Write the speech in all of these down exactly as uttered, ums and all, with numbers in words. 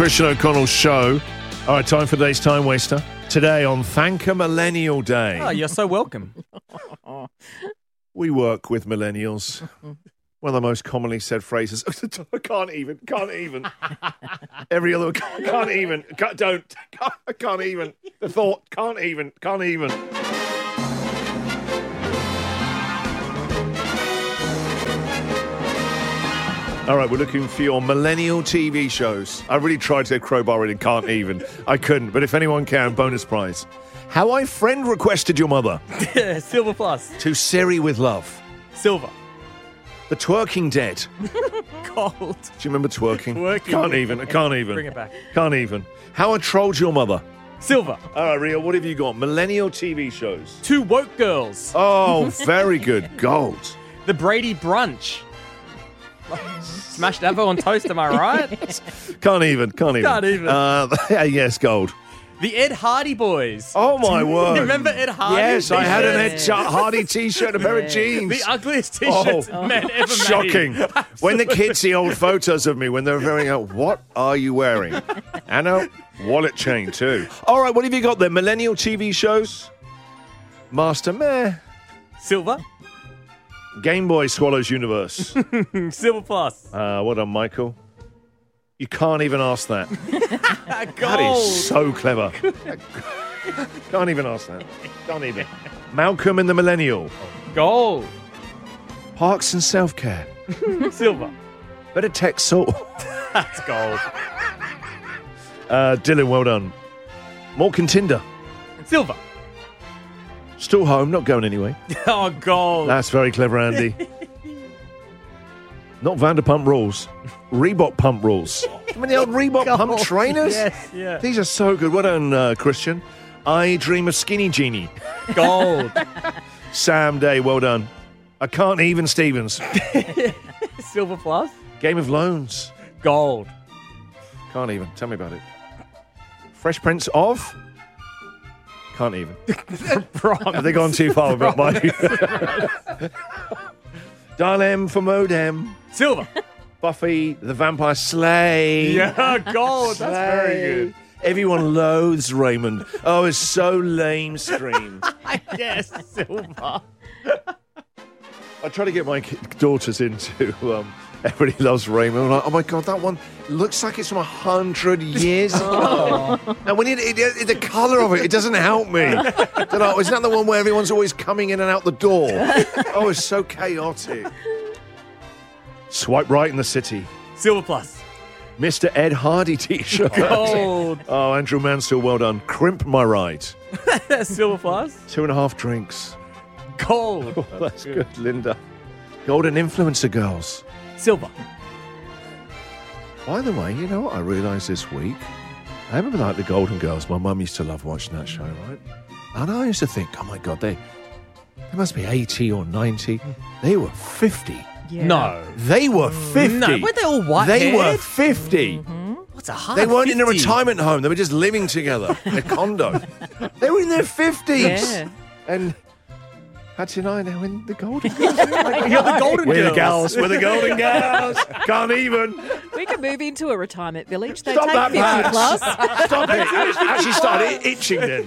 Christian O'Connell Show. All right, time for today's Time Waster. Today on Thank a Millennial Day. Oh, you're so welcome. We work with millennials. One of the most commonly said phrases. I can't even, can't even. Every other, can't, can't even, can't, don't, can't, I can't even. The thought, can't even, can't even. All right, we're looking for your millennial T V shows. I really tried to crowbar it and can't even. I couldn't, but if anyone can, bonus prize. How I friend requested your mother. Silver plus. To Siri with love. Silver. The Twerking Dead. Gold. Do you remember twerking? Twerking. Can't even. I can't even. Bring it back. Can't even. How I Trolled Your Mother. Silver. All right, Ria, what have you got? Millennial T V shows. Two woke girls. Oh, very good. Gold. The Brady Brunch. Smashed Avo on toast, am I right? Can't even. Can't even. Can't even. Uh, yes, gold. The Ed Hardy Boys. Oh, my word. You remember Ed Hardy? Yes, I had an T-shirts? Ed Hardy T-shirt and a pair of jeans. The ugliest T-shirts Oh, men ever shocking. made. When the kids see old photos of me when they're wearing out, what are you wearing? And a wallet chain too. All right, what have you got there? Millennial T V shows? Master Meh. Silver. Game Boy Swallows Universe. Silver plus. Uh, what on, Michael? You can't even ask that. Gold. That is so clever. Can't even ask that. Can't even. Malcolm and the Millennial. Gold. Parks and Self-Care. Silver. Better Tech Salt. That's gold. Uh, Dylan, well done. Mork and Tinder. Silver. Still home, not going anyway. Oh, gold. That's very clever, Andy. Not Vanderpump Rules. Reebok Pump Rules. I mean, the old Reebok Gold. Pump trainers? Yes, yeah. These are so good. Well done, uh, Christian. I Dream of Skinny Jeannie. Gold. Sam Day, well done. I Can't Even Stevens. Silver plus. Game of Loans. Gold. Can't even. Tell me about it. Fresh Prince of... Can't even. Wrong. Have they gone too far with my... Dial M for Modem. Silver. Buffy the Vampire Slay. Yeah, gold. Slay. That's very good. Everyone loathes Raymond. Oh, it's so lame stream. Yes, silver. I try to get my ki- daughters into um, Everybody Loves Raymond. I'm like, oh my God, that one looks like it's from a hundred years ago. And when it, it, it, the colour of it, it doesn't help me. They're like, isn't that the one where everyone's always coming in and out the door? Oh, it's so chaotic. Swipe Right in the City. Silver plus. Mister Ed Hardy T-shirt. Gold. Oh, Andrew Mansell, well done. Crimp My Ride. Silver plus. Two and a half drinks. Gold. Oh, that's good, Linda. Golden Influencer Girls. Silver. By the way, you know what I realised this week? I remember like the Golden Girls. My mum used to love watching that show, right? And I used to think, oh my God, they they must be eighty or ninety. They were fifty. Yeah. No. They were fifty. No, weren't they all white They were fifty. Mm-hmm. What's a hard They weren't in a fifty? retirement home. They were just living together in a condo. They were in their fifties. Yeah. And Hattie and I now in the Golden Girls. You're the Golden We're the Girls. gals. We're the Golden Girls. Can't even. We could move into a retirement village. They Stop take that, fifty Pat. plus. Stop it. I actually started itching then.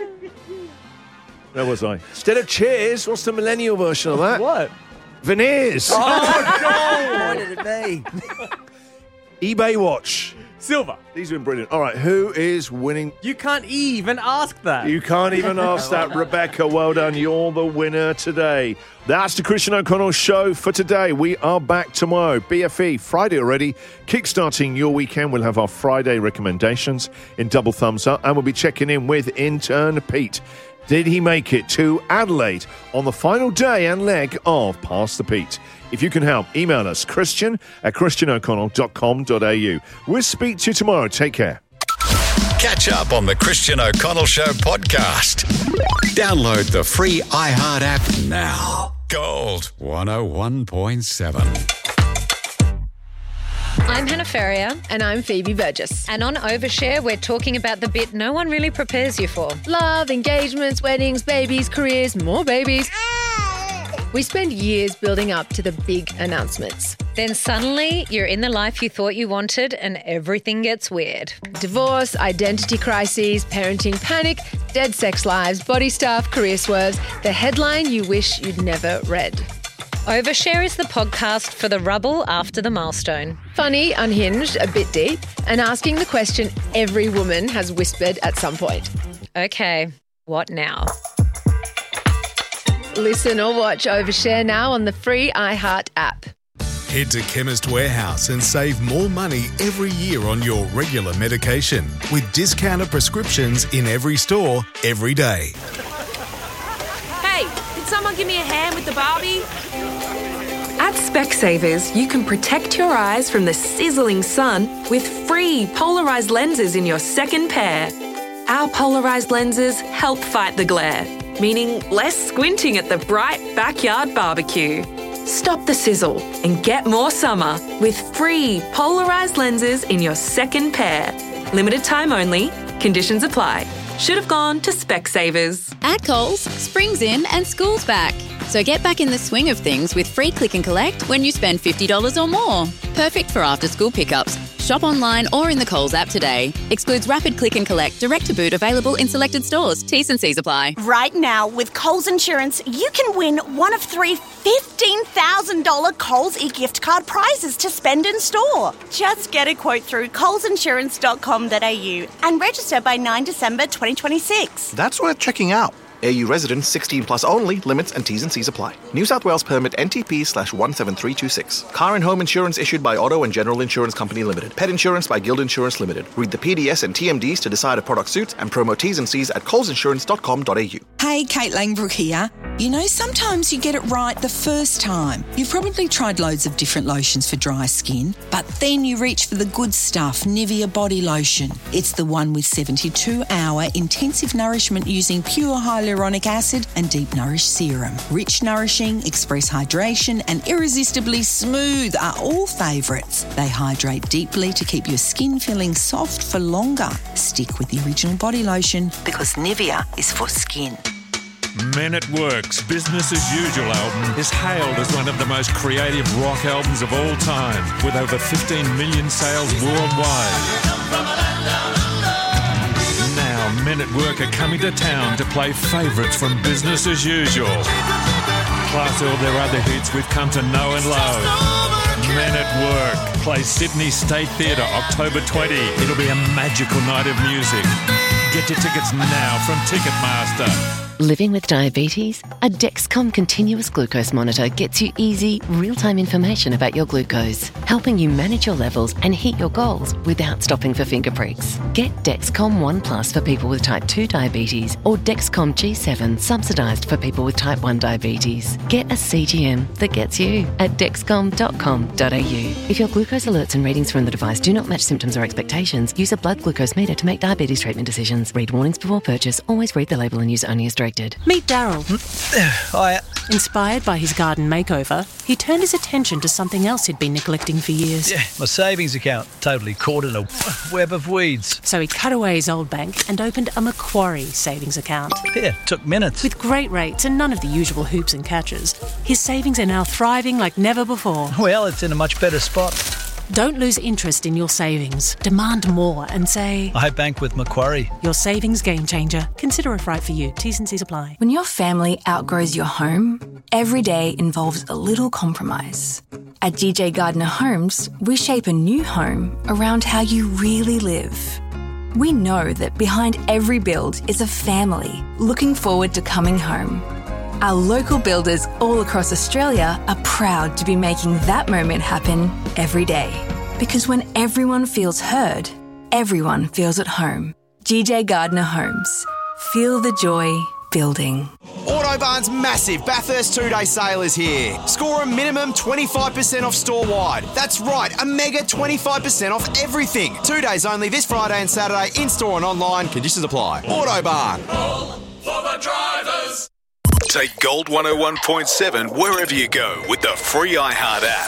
Where was I? Instead of Cheers, what's the millennial version of that? What? Veneers. Oh, gold. What did it be? eBay Watch. Silver. These have been brilliant. All right, who is winning? You can't even ask that. You can't even ask that, Rebecca. Well done. You're the winner today. That's the Christian O'Connell Show for today. We are back tomorrow. B F E, Friday already. Kickstarting your weekend. We'll have our Friday recommendations in Double Thumbs Up, and we'll be checking in with intern Pete. Did he make it to Adelaide on the final day and leg of Pass the Pete? If you can help, email us, Christian at christian o'connell dot com dot a u. We'll speak to you tomorrow. Take care. Catch up on the Christian O'Connell Show podcast. Download the free iHeart app now. Gold one oh one point seven. I'm Hannah Ferrier. And I'm Phoebe Burgess. And on Overshare, we're talking about the bit no one really prepares you for. Love, engagements, weddings, babies, careers, more babies. We spend years building up to the big announcements. Then suddenly you're in the life you thought you wanted and everything gets weird. Divorce, identity crises, parenting panic, dead sex lives, body stuff, career swerves. The headline you wish you'd never read. Overshare is the podcast for the rubble after the milestone. Funny, unhinged, a bit deep, and asking the question every woman has whispered at some point. Okay, what now? Listen or watch Overshare now on the free iHeart app. Head to Chemist Warehouse and save more money every year on your regular medication with discounted prescriptions in every store, every day. Hey, can someone give me a hand with the Barbie? At Specsavers, you can protect your eyes from the sizzling sun with free polarised lenses in your second pair. Our polarised lenses help fight the glare, meaning less squinting at the bright backyard barbecue. Stop the sizzle and get more summer with free polarised lenses in your second pair. Limited time only. Conditions apply. Should have gone to Specsavers. At Coles, spring's in and school's back. So get back in the swing of things with free click and collect when you spend fifty dollars or more. Perfect for after-school pickups. Shop online or in the Coles app today. Excludes rapid click and collect, direct to boot, available in selected stores. T's and C's apply. Right now, with Coles Insurance, you can win one of three fifteen thousand dollars Coles e-gift card prizes to spend in store. Just get a quote through coles insurance dot com dot a u and register by ninth December twenty twenty-six. That's worth checking out. A U residents sixteen plus only. Limits and T's and C's apply. New South Wales permit N T P slash one seven three two six. Car and home insurance issued by Auto and General Insurance Company Limited. Pet insurance by Guild Insurance Limited. Read the P D S and T M Ds to decide if product suits and promo T's and C's at coles insurance dot com dot a u. Hey, Kate Langbrook here. You know, sometimes you get it right the first time. You've probably tried loads of different lotions for dry skin, but then you reach for the good stuff, Nivea Body Lotion. It's the one with seventy-two hour intensive nourishment using pure hyaluronic acid and Deep Nourish Serum. Rich, nourishing, express hydration and irresistibly smooth are all favourites. They hydrate deeply to keep your skin feeling soft for longer. Stick with the original body lotion because Nivea is for skin. Men at Work's Business as Usual album is hailed as one of the most creative rock albums of all time, with over fifteen million sales worldwide. Now, Men at Work are coming to town to play favourites from Business as Usual, plus all their other hits we've come to know and love. Men at Work plays Sydney State Theatre October twentieth. It'll be a magical night of music. Get your tickets now from Ticketmaster. Living with diabetes? A Dexcom continuous glucose monitor gets you easy, real-time information about your glucose, helping you manage your levels and hit your goals without stopping for finger pricks. Get Dexcom One Plus for people with type two diabetes or Dexcom G seven subsidised for people with type one diabetes. Get a C G M that gets you at dexcom dot com dot a u. If your glucose alerts and readings from the device do not match symptoms or expectations, use a blood glucose meter to make diabetes treatment decisions. Read warnings before purchase. Always read the label and use only as directed. Meet Daryl. Hiya. Inspired by his garden makeover, he turned his attention to something else he'd been neglecting for years. Yeah, my savings account totally caught in a web of weeds. So he cut away his old bank and opened a Macquarie savings account. Yeah, took minutes. With great rates and none of the usual hoops and catches, his savings are now thriving like never before. Well, it's in a much better spot. Don't lose interest in your savings. Demand more and say, I bank with Macquarie. Your savings game changer. Consider if right for you. T's and C's apply. When your family outgrows your home, every day involves a little compromise. At G J Gardner Homes, we shape a new home around how you really live. We know that behind every build is a family looking forward to coming home. Our local builders all across Australia are proud to be making that moment happen every day. Because when everyone feels heard, everyone feels at home. G J Gardner Homes. Feel the joy building. Autobarn's massive Bathurst two-day sale is here. Score a minimum twenty-five percent off store-wide. That's right, a mega twenty-five percent off everything. Two days only this Friday and Saturday, in-store and online. Conditions apply. Autobarn. All for the drivers. Take Gold one oh one point seven wherever you go with the free iHeart app.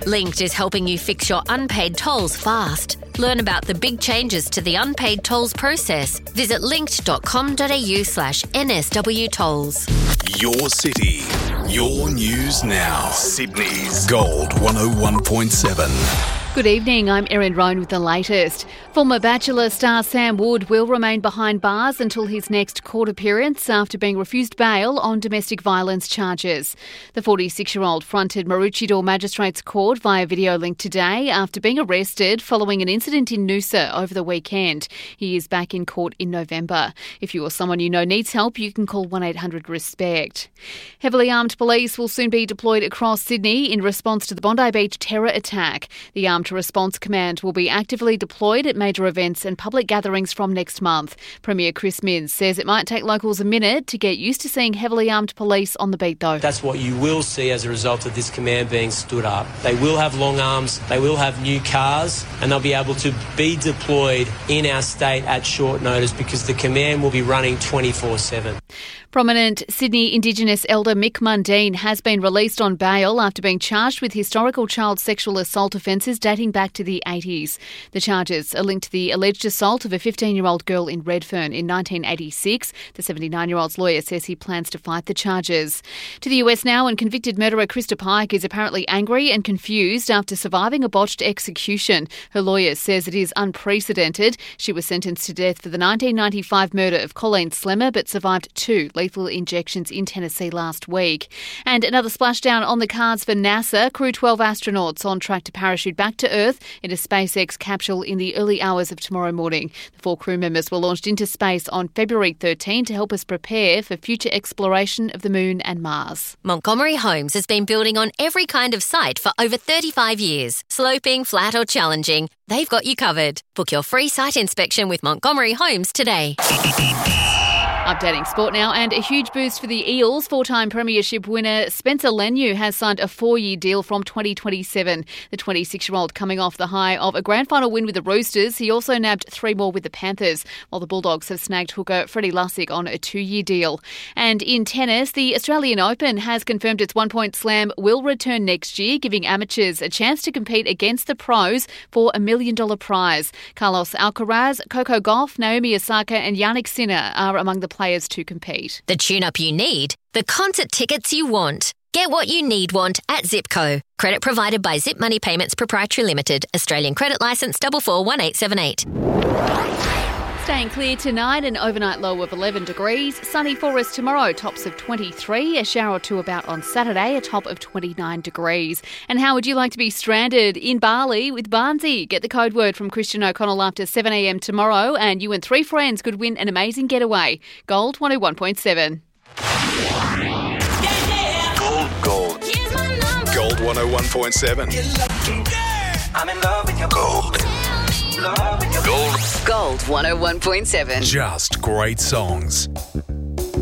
Linked is helping you fix your unpaid tolls fast. Learn about the big changes to the unpaid tolls process. Visit linkt.com.au slash NSW tolls. Your city, your news now. Sydney's Gold one oh one point seven. Good evening, I'm Erin Roan with the latest. Former Bachelor star Sam Wood will remain behind bars until his next court appearance after being refused bail on domestic violence charges. The forty-six-year-old fronted Maroochydore Magistrates Court via video link today after being arrested following an incident in Noosa over the weekend. He is back in court in November. If you or someone you know needs help, you can call one eight hundred RESPECT. Heavily armed police will soon be deployed across Sydney in response to the Bondi Beach terror attack. The Armed Response Command will be actively deployed at major events and public gatherings from next month. Premier Chris Minns says it might take locals a minute to get used to seeing heavily armed police on the beat though. That's what you will see as a result of this command being stood up. They will have long arms, they will have new cars, and they'll be able to be deployed in our state at short notice because the command will be running twenty-four seven. Prominent Sydney Indigenous elder Mick Mundine has been released on bail after being charged with historical child sexual assault offences dating back to the eighties. The charges are linked to the alleged assault of a fifteen-year-old girl in Redfern in nineteen eighty-six. The seventy-nine-year-old's lawyer says he plans to fight the charges. To the U S now, and convicted murderer Krista Pike is apparently angry and confused after surviving a botched execution. Her lawyer says it is unprecedented. She was sentenced to death for the nineteen ninety-five murder of Colleen Slemmer but survived two lethal injections in Tennessee last week. And another splashdown on the cards for NASA. Crew twelve astronauts on track to parachute back to Earth in a SpaceX capsule in the early hours of tomorrow morning. The four crew members were launched into space on February thirteenth to help us prepare for future exploration of the Moon and Mars. Montgomery Homes has been building on every kind of site for over thirty-five years. Sloping, flat or challenging, they've got you covered. Book your free site inspection with Montgomery Homes today. Updating sport now, and a huge boost for the Eels. Four-time premiership winner Spencer Leniu has signed a four-year deal from twenty twenty-seven. The twenty-six-year-old coming off the high of a grand final win with the Roosters. He also nabbed three more with the Panthers, while the Bulldogs have snagged hooker Freddie Lussick on a two-year deal. And in tennis, the Australian Open has confirmed its one-point slam will return next year, giving amateurs a chance to compete against the pros for a million-dollar prize. Carlos Alcaraz, Coco Gauff, Naomi Osaka and Yannick Sinner are among the players to compete. The tune-up you need, the concert tickets you want. Get what you need want at Zipco. Credit provided by Zip Money Payments Proprietary Limited. Australian credit licence four four one eight seven eight. Staying clear tonight, an overnight low of eleven degrees. Sunny for us tomorrow, tops of twenty-three. A shower or two about on Saturday, a top of twenty-nine degrees. And how would you like to be stranded in Bali with Barnsey? Get the code word from Christian O'Connell after seven a.m. tomorrow, and you and three friends could win an amazing getaway. Gold one oh one point seven. Gold, gold. Gold one oh one point seven. I'm in love with your gold. Gold. Gold one oh one point seven. Just great songs.